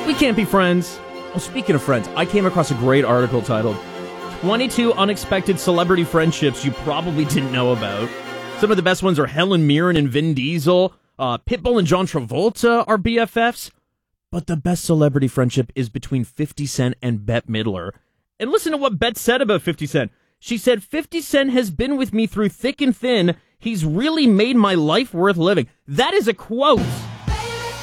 we can't be friends. Oh, speaking of friends, I came across a great article titled 22 Unexpected Celebrity Friendships You Probably Didn't Know About. Some of the best ones are Helen Mirren and Vin Diesel. Pitbull and John Travolta are BFFs. But the best celebrity friendship is between 50 Cent and Bette Midler. And listen to what Bette said about 50 Cent. She said, 50 Cent has been with me through thick and thin. He's really made my life worth living. That is a quote